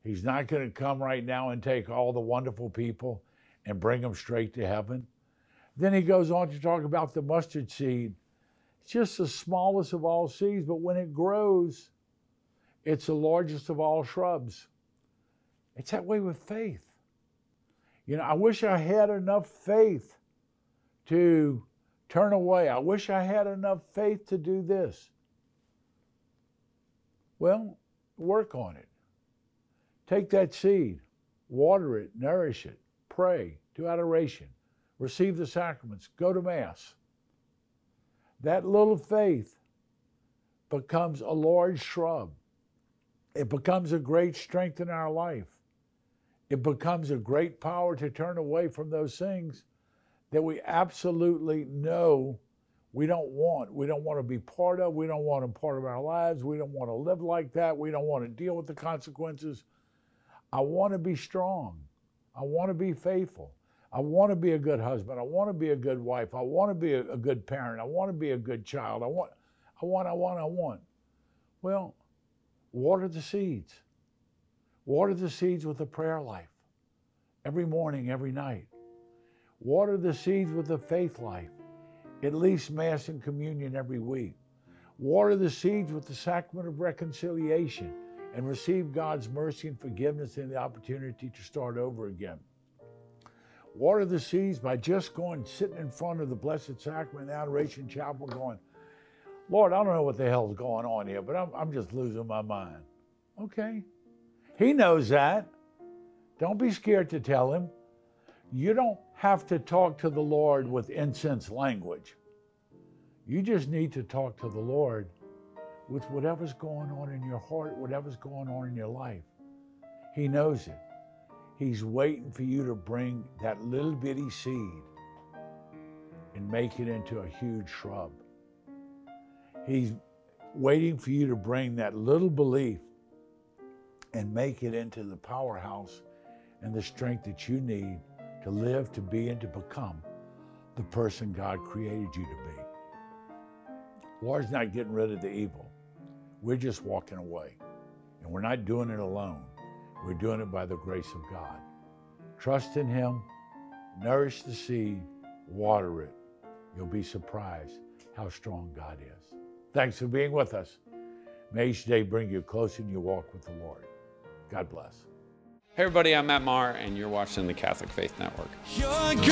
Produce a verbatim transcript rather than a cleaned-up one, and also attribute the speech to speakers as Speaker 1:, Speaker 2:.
Speaker 1: He's not going to come right now and take all the wonderful people and bring them straight to heaven. Then he goes on to talk about the mustard seed. It's just the smallest of all seeds, but when it grows, it's the largest of all shrubs. It's that way with faith. You know, I wish I had enough faith to turn away. I wish I had enough faith to do this. Well, work on it. Take that seed, water it, nourish it, pray, do adoration, receive the sacraments, go to Mass. That little faith becomes a large shrub. It becomes a great strength in our life. It becomes a great power to turn away from those things that we absolutely know we don't want. We don't want to be part of. We don't want them part of our lives. We don't want to live like that. We don't want to deal with the consequences. I want to be strong. I want to be faithful. I want to be a good husband. I want to be a good wife. I want to be a, a good parent. I want to be a good child. I want, I want, I want, I want. Well, water the seeds. Water the seeds with a prayer life. Every morning, every night. Water the seeds with a faith life. At least Mass and communion every week. Water the seeds with the sacrament of reconciliation and receive God's mercy and forgiveness and the opportunity to start over again. Water the seeds by just going, sitting in front of the Blessed Sacrament Adoration Chapel going, Lord, I don't know what the hell's going on here, but I'm, I'm just losing my mind. Okay. He knows that. Don't be scared to tell him. You don't have to talk to the Lord with incense language. You just need to talk to the Lord with whatever's going on in your heart, whatever's going on in your life. He knows it. He's waiting for you to bring that little bitty seed and make it into a huge shrub. He's waiting for you to bring that little belief and make it into the powerhouse and the strength that you need to live, to be, and to become the person God created you to be. Lord's not getting rid of the evil. We're just walking away. And we're not doing it alone. We're doing it by the grace of God. Trust in Him, nourish the seed, water it. You'll be surprised how strong God is. Thanks for being with us. May each day bring you closer in your walk with the Lord. God bless.
Speaker 2: Hey everybody, I'm Matt Maher, and you're watching the Catholic Faith Network.